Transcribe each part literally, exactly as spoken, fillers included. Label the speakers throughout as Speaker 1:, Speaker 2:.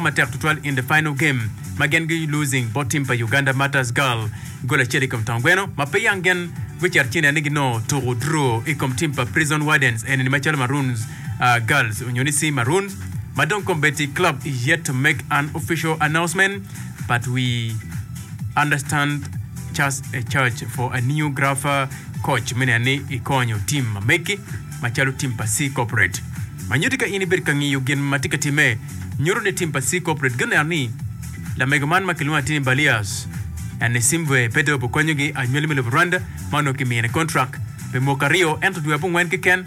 Speaker 1: matek tutwal in the final game magen gi losing bot team pa Uganda Matters Girl gola cheli kom tangweno mapayangen whicher chine nigi no to draw ikom team pa Prison Wardens and in Machel Maroons uh, Girls Unyonisi Maroons. Madon Combeti Club is yet to make an official announcement, but we understand just a charge for a new grapher coach Minani Ikonyo team Mameki Machalo team pa C corporate. Manyutika inibir kangi yugen matika time nyuru ne team pa C corporate gana ni la megaman makiluma tini Balias and simwe Pedro Bukonyogi a nyulimile Rwanda mano kimi ene contract be mokario ento duwapu ngwen kiken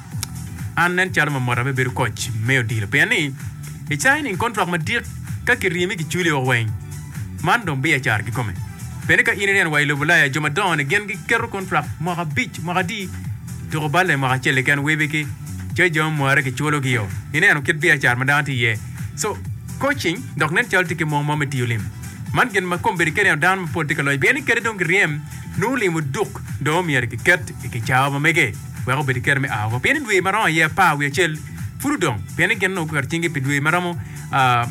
Speaker 1: anen charma morabe beru coach meo deal peani e signing contract ma dir ka kirimi ki chuli o wen man don be char ki come pene ka inene wa ile bulaya joma don gen ki kero contract mo ga bich mo ga di to balle mo ga chele kan webe ki je jom mo ara ki chulo ki yo ine no kit be char ma danti ye so coaching dok nen chalti ki mo mo metiulim man gen ma kombe ri kere dan political loy beni kere don riem no li mu duk do mi ki ket ki chawa mege wero be kerme awo peni dwe maran ye pa we chel furudon peni gen no kar tingi pe dwe maramo a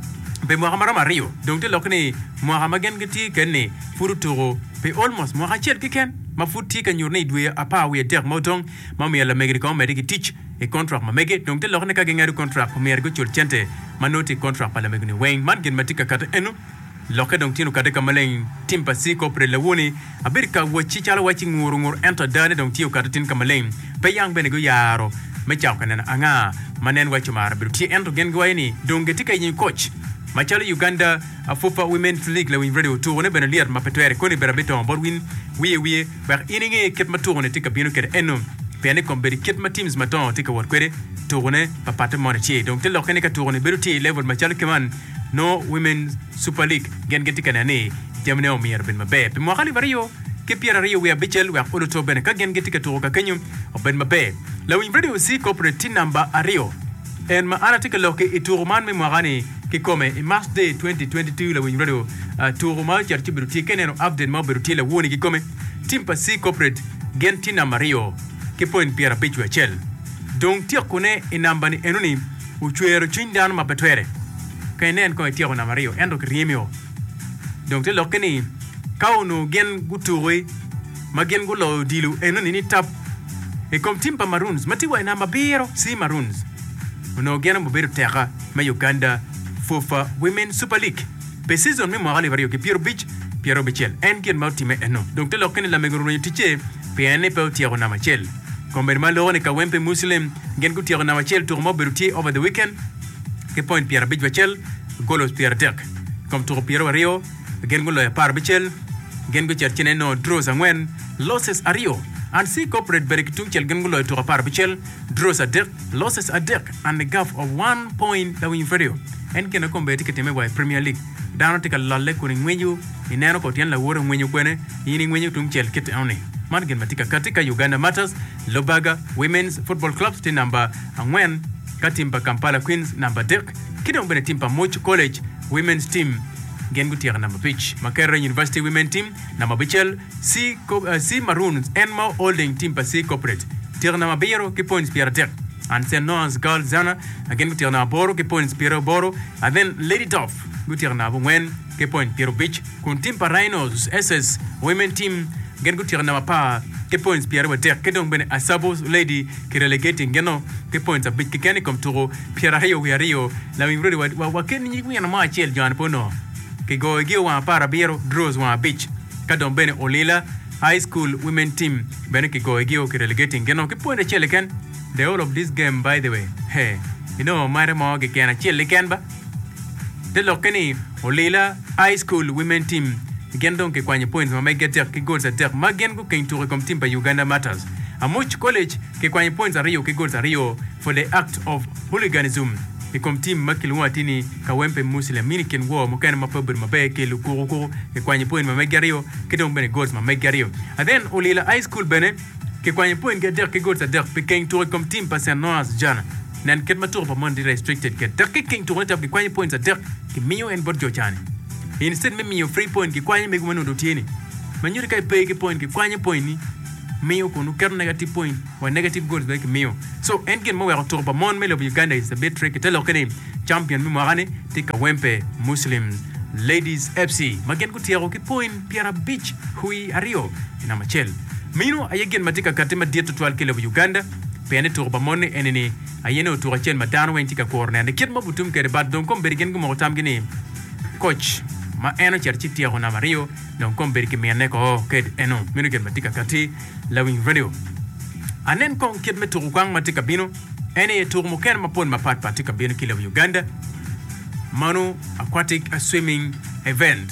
Speaker 1: be mo marama rio donc te lokni mo ha magen giti kenni furuturo pe almost mo ha chel kiken ma futi kan yurne dwe a pa we der modon ma me la megri ko me ki teach e contract ma mege donc te lokni ka gen contract ko me ergo chul chente manoti contract pa la megni weng man gen matika kata enu loke donc tinu kadeka maleng timpa si ko pre lawoni abirka wachi chala wachi nguru nguru ento dane donc tiu kadatin kamaleng pe yang bene go yaro me chaw kanena anga manen wachi mar bir ti ento gen gwaini donc getika yin coach machalo Uganda Fufa Women's League la win radio tour ne bene lier mapetwere koni berabeto on board win wie wie bar ininge ket ma tour ne tika bino ket eno pene komberi ket ma teams maton tika war kwere tour ne papate monetier donc te lokene ka tour ne beruti level machalo keman no Women's Super League gen getika nane jamne o mier ben mabe pe mo khali vario ke piera rio we bichel we odo to ben ka gen getika to ka kenyu o ben mabe la win radio si corporate number ario en ma anatika loke ituruman me mo gani ke come in March Day twenty twenty-two la win radio turuma charti biruti keneno update ma biruti la woni ke come timpa si corporate gen tina mario ke point piera bichwe chel donc tia kone inamba ni enuni uchuero chindan ma betwere kainen ko tiago na mario endo kriemio donc te lokeni kauno gen guturi magen gulo dilu enuni ni tap e kom timpa Maroons matiwa ina mabiro si Maroons uno gen mo beru terra ma Uganda Fufa Women's Super League pe season me mo ali vario ke Piero Beach Piero Bichel en gen multime eno donc te lokeni la meguru ni tiche pe ene pe tiago na machel kombe malo ne ka wempe muslim gen gutiago na machel tour mo beruti over the weekend ke point Pierre Beach Bichel golos Pierre Dirk comme tour Pierre Rio gen golo par Bichel gen go cherchene no draws angwen losses ario and see corporate berik tungchel gen golo tour par Bichel draws a Dirk losses a Dirk and a gap of one point la win radio en ken ko mbeti keteme wa Premier League dano tika lalle ko ngwenyu ineno ko tian la woro ngwenyu kwene yini ngwenyu tungchel ket awne man gen matika katika Uganda Matters Lobaga Women's Football Club tin number angwen katimba Kampala Queens number Dirk kidong bene timpa Moch College Women's team gen gutiara number pitch Makerere University Women team number Bichel C uh, C Maroons Enmo Holding team pa C corporate tira number Biro ki points Pierre Dirk and Saint Noah's Girl Zana again gutiara na Boro ki points Pierre Boro and then Lady Tough gutiara na Wen ki point Pierre Beach kun team pa Rhinos S S Women team gen gutiara na pa ke points Pierre Water ke donc bene Asabo Lady ki relegating geno ke points a bit ki kani comme turo Pierre Rio we Rio la win really wa wa ken ni wi na ma chel John Pono ke go gi wa para Biro draws wa beach ka donc bene Olila High School Women team bene ki go gi o ki relegating geno ke point chel ken the whole of this game by the way hey you know mare mo ke kana chel ken ba de lokeni Olila High School Women team gen donc kwanye points ma megeter ki goals ater magen ko ken tour comme team pa Uganda Matters a Moch College ke kwanye points a Rio ki goals a Rio for the act of hooliganism e comme team makilwa tini ka wempe muslim mini ken wo mo kan ma pabur ma be ke lu ko ko ke kwanye point ma megario ke donc bene goals ma megario and then Olila High School bene ke kwanye point ke der ke goals ater pe ken tour comme team pa Saint Noah's jana nan ket ma tour pa mon restricted ke der ke ken tour ta ke kwanye points ater ke miyo en bodjo chane instead me your free point ki kwanye me gumano do tieni manyuri kai pay ki point ki kwanye point ni Mio kunu ker negative point or negative goals like Mio. So engin mo wa to ba mon mele of Uganda is a bit tricky. Tell okay champion mi mo gane tika Wempe Muslim Ladies F C. Magen ku tiaro ki point Piera Beach hui ario ina machel. Mino ayegen matika katima dieto twelve kilo of Uganda. Pene to ba mon eneni ayene to chen madano wen tika corner. Ne kit mo butum ke bad don kom bergen ku mo tam gini. Coach ma eno cherchi tiaro na Mario don kom berki me ne ko ke eno mino gen matika kati lawing radio. Anen kon kit me to kwang matika bino ene to mo ken ma pon ma pat patika bino kilo of Uganda. Manu aquatic swimming event.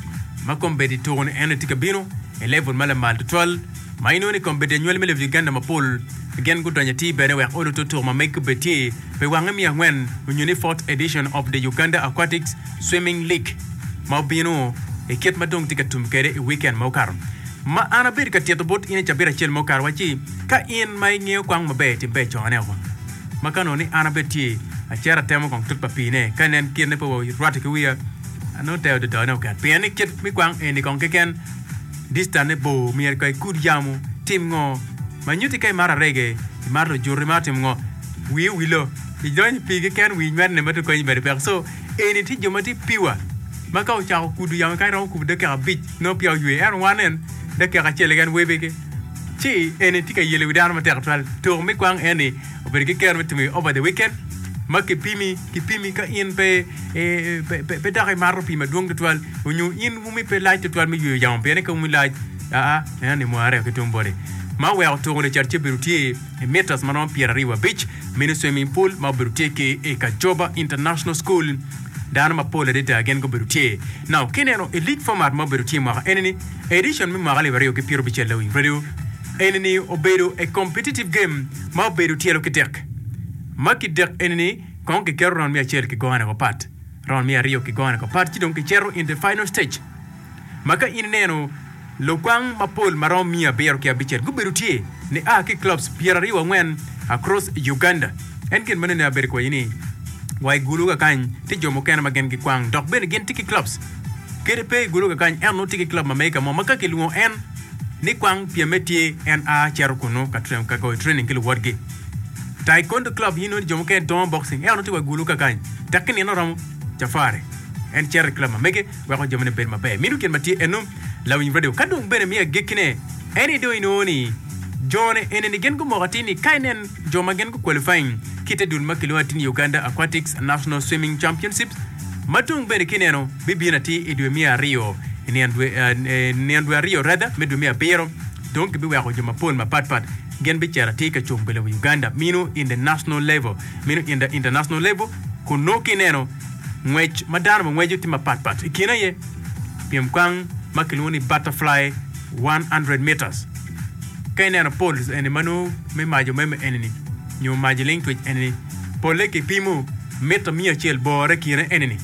Speaker 1: Ma kombedi to on ene tika bino eleven mala mal twelve. Ma ino ni kombedi nyol mele Uganda ma pol again good on ti bene we all to to ma make beti be wangami ngwen unyuni fourth edition of the Uganda Aquatics Swimming League. Ma bino e ket ma dong tika tumkere e weekend ma kar. Ma ana bir ka tieto bot ine chabira chel mo kar wachi ka in mai ngeo kwang ma be ti be chone ko. Ma kanoni ana beti a chera temo kong tut papine kanen kien po rati ku ya ano te de dano ka piani ket mi kwang eni kong keken distane bo mier kai kud yamu tim ngo manyuti kai mara rege maro jurri matim ngo wi wilo i don pige ken wi nwer ne matu ko ni ber perso eni ti jomati piwa maka o chao kudu yam kai ro ku de ka bit no pia yue er wanen de ka chele gan webeke chi eni ti ka yele widan ma tertral to mi kwang eni oberge ker mitumi over the weekend ma ke pimi ke pimi ka in pe e pe pe dare maro pima duong de toile onyu in mu mi pe light de toile mi yu yam pe ne ko mi light a a ne mo are ke tombore ma we auto le charche berutie e meters manon Piera Riwa Beach mini swimming pool ma berutie ke e Kajoba International School dan ma pole de again go berutie now keneno elite format ma berutie ma eneni edition mi ma gale vario ke Piero Beach lewing radio eneni obedo a competitive game ma berutie lo ketek maki dek eneni kon ke kero ron mi acher ke goana ko pat ron mi ario ke goana ko pat kidon ke kero in the final stage maka ineno lo kwang mapol maron mi aber ke abicher guberutie ne a ke clubs Piera Riwa ngwen across Uganda enken manene aber ko yini wai guluga kan ti jomo ken magen ke kwang dok ben gen tiki clubs kere pe guluga kan en no tiki club mameka mo maka ke luo en ni kwang piametie en a cher kuno ka trem ka go training ke wodge Taekwondo club yino jomo ken don boxing e onoti wa guluka kan takini no ram jafare en cher club ma mege wa ko jomne ben ma be minu ken mati enum lawin radio kadum bene mi gekine eni do inoni jone enen gen ko mogatini kainen joma gen ko qualifying kite dun makilo atini Uganda Aquatics National Swimming Championships matung bene kineno bibina ti edwe mi Rio ni andwe ni andwe Rio rather medu mi Piero donc bi wa ko joma pol ma pat pat gen bi chera tika chumbele Uganda minu in the national level minu in the international level kuno kineno ngwech madana ngwejo tima pat pat ikina ye piem kwang makiluni butterfly one hundred meters kainena pols eni manu me majo meme eneni nyu majiling twitch eneni pole ke pimu meta mia chel bore kire eneni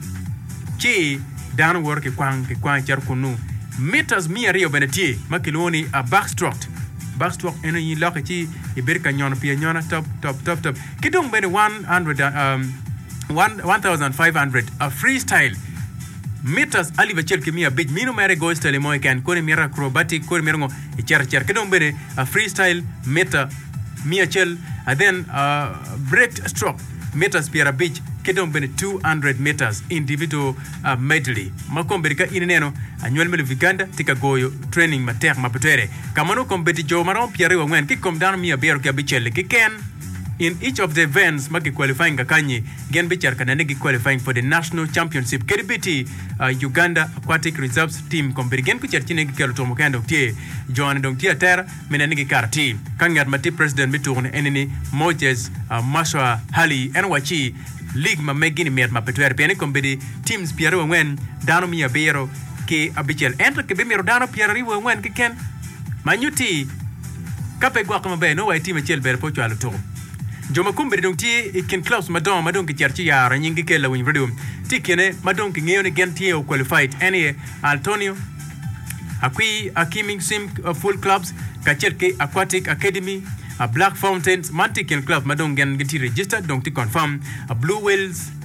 Speaker 1: chi dan work kwang ke kwang char kunu meters mia rio beneti makiluni a backstroke backstroke eneni lokachi iberka nyon pia nyona top top top top kidong bene one hundred um one thousand five hundred a freestyle meters ali bachel kimia big mino mere go style mo kan ko mira acrobatic ko mira ngo cher cher kedon bere a freestyle meta mia chel and then uh breaststroke meters Piera Beach kedon bene two hundred meters individual uh, medley makombe ka ineno annual mele Uganda tika goyo training mater mapetere kamano kombeti jo maron Piera Riwa ngwen kikom dan mia bero ka bichel ki ken in each of the events magi qualifying kanyi gen bichar kanane gi qualifying for the national championship K B T uh, Uganda Aquatic Reserves team kombergen ku cherchine gi kelo tomo kando tie Joan dong tie ter menane gi karti kangat mati president miturne eneni Moses uh, Maswa Hali enwachi league ma megini mer ma petwer pene kombedi teams Piera Riwa ngwen dano mi abero ke abichel entre ke be mero dano Piera Riwa ngwen ke ken manyuti kape gwa kama be no wa team chel ber po chalo to joma kumbe dong ti ikin clubs madon madon ki cherchi ya ranyingi ke la win radio tikene madon ki ngene genti o qualified any Antonio akui akiming sim uh, full clubs kacherke Aquatic Academy a Black Fountains Mantikin club madon gen geti registered donc ti confirm a Blue Whales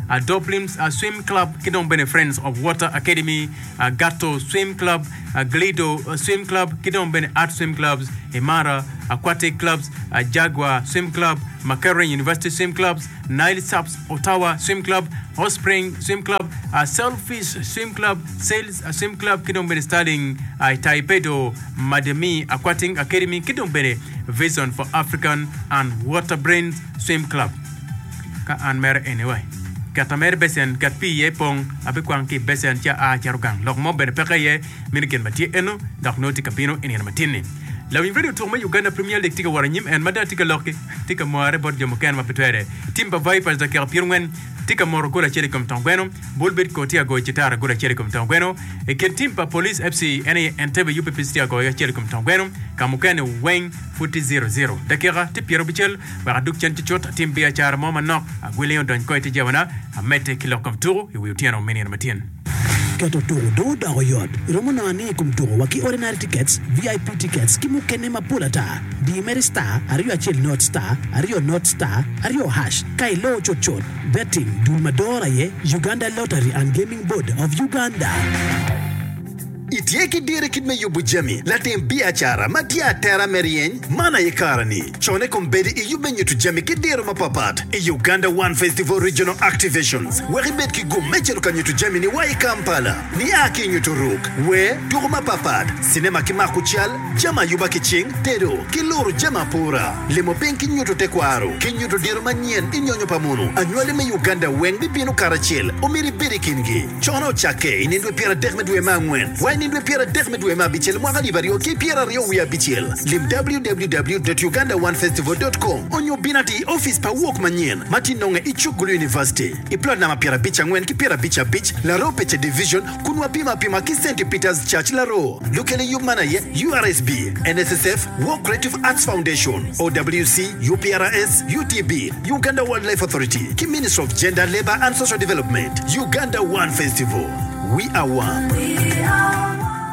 Speaker 1: uh, Dublin uh, Swim Club, Kidong Bene Friends of Water Academy, uh, Gato Swim Club, uh, Glido uh, Swim Club, Kidong Bene Art Swim Clubs, Emara Aquatic Clubs, uh, Jaguar Swim Club, McCarran University Swim Clubs, Nile Saps Ottawa Swim Club, Hot Spring Swim Club, uh, Selfish Swim Club, Sales uh, Swim Club, Kidong Bene Starling, uh, Taipedo, Mademi Aquatic Academy, Kidong Bene Vision for African and Water Brains Swim Club. Ka an mer anyway. Kata mer besen kat pi ye pong abe kwang ki besen cha a charugang. Lok mo bene pekaye miniken mati eno dak noti kapino eni matini. La win video to Uganda Premier League tika waranyim and mada tika loki tika moare bot jomo kan mapetwere. Timba Vipers da Kerpirwen tika moro gola cheri kom tangweno bulbit ko tia go chitara gola cheri kom tangweno e ken Timba Police F C ene entebe U P P tia go cheri kom tangweno kamukane weng futi zero zero dakira tipiero bichel ba duk chen chot timbia char moma nok agweleon don ko ti jawana amete kilo kom turu yu tiano meni matin.
Speaker 2: Kato toro do da oyod. Romo na ane kum toro waki ordinary tickets, V I P tickets, kimu kene mapula ta. Di Mary Star, ariyo achil North Star, ariyo North Star, ariyo hash, kai lo chochot. Betting, dulmadora ye, Uganda Lottery and Gaming Board of Uganda.
Speaker 3: Itieki dire kid me yubu jami latin biachara matia terra merien mana yekarani chone kombedi e yube nyutu jami kidiro mapapat e Uganda One Festival Regional Activations wari bet ki go mechelo kanyutu jami ni wai Kampala ni aki nyutu ruk we duro mapapat sinema kimaku chal jama yuba kiching tedo kiloro jama pura lemo penki nyutu tekwaro kinyutu diro manyen inyonyo pamunu anywale me Uganda weng bibino karachil umiri biri kingi chono chake inindwe pira dekmedwe mangwen nindwe piera dekmet we ma bichel mwa gali bari oki piera rio we bichel lim w w w dot uganda one festival dot com onyo binati office pa walk manyen matin nonge ichukulu university iplod na mapiera bicha ngwen ki piera bicha beach la ro peche division kunwa pima pima ki Saint Peter's Church la ro lukele yumana ye U R S B N S S F Work Creative Arts Foundation O W C U P R S U T B Uganda Wildlife Authority ki Ministry of Gender Labor and Social Development Uganda One Festival. We are one. We are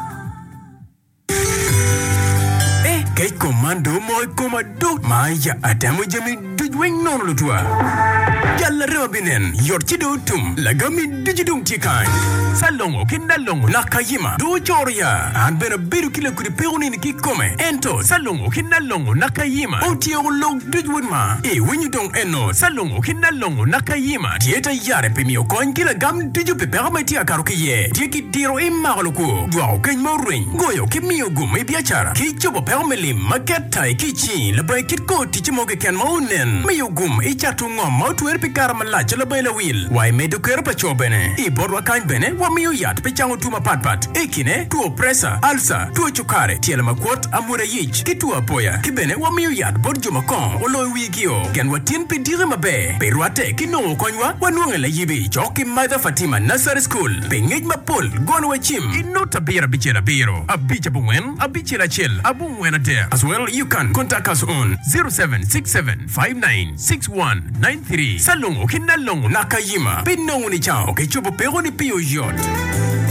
Speaker 1: Kay komando moy komado maya adamu jami dujweng non lutwa yalla robinen yorchido tum lagami dijidum tikan salongo kindalongo nakayima do choria an bena biru kila kudi peuni ni kikome ento salongo kindalongo nakayima otio log dujwema e winyu dong eno salongo kindalongo nakayima tieta yare pemio kon kila gam diju peperma tia karukiye tiki diro imarluko dwa ken morin goyo kimio gum e biachara kichobo permeli maketa ikichi lebay kitko tichimoge ken maunen mayugum ichatu ngom mautuer pikara malacha lebay wil why medu kerpa chobene i borwa kan bene wa miyo yat pechango tuma patpat ekine tuo presa alsa tuo chukare tiela makwot amura yich kitu apoya kibene wa miyo yat borjo makon olo wigio gen watin pidire mabe perwate kinongo konywa wanuangela yibi choki Mother Fatima Nursery School pengej mapol gono wachim inota bira bichela biro abicha bungen abichela chel abungwena de. As well, you can contact us on zero seven six seven five nine six one nine three. Salongo kinalongo nakayima. Pinongo ni chao ke chupo pero ni piyo yot.